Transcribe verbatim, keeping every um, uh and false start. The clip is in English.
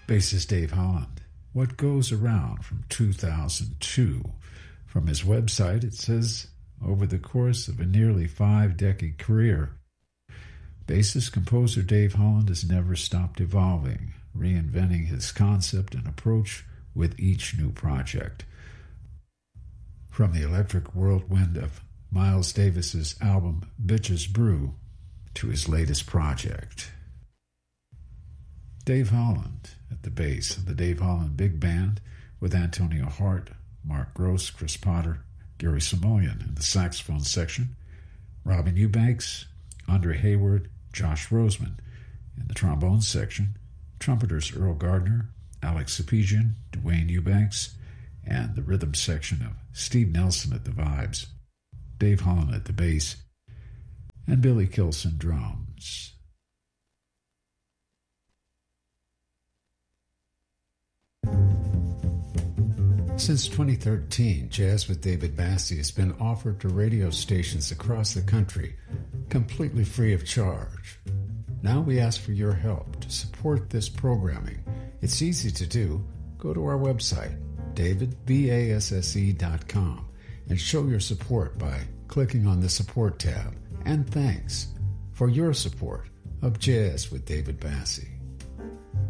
Bassist Dave Holland, What Goes Around from two thousand two. From his website, it says, over the course of a nearly five-decade career, bassist-composer Dave Holland has never stopped evolving, reinventing his concept and approach with each new project. From the electric whirlwind of Miles Davis's album Bitches Brew to his latest project. Dave Holland at the bass of the Dave Holland Big Band with Antonio Hart, Mark Gross, Chris Potter, Gary Simoleon in the saxophone section, Robin Eubanks, Andre Hayward, Josh Roseman in the trombone section, trumpeters Earl Gardner, Alex Sepegian, Dwayne Eubanks, and the rhythm section of Steve Nelson at the vibes, Dave Holland at the bass, and Billy Kilson drums. Since twenty thirteen, Jazz with David Bassi has been offered to radio stations across the country, completely free of charge. Now we ask for your help to support this programming. It's easy to do. Go to our website, david basse dot com, and show your support by clicking on the Support tab. And thanks for your support of Jazz with David Bassi.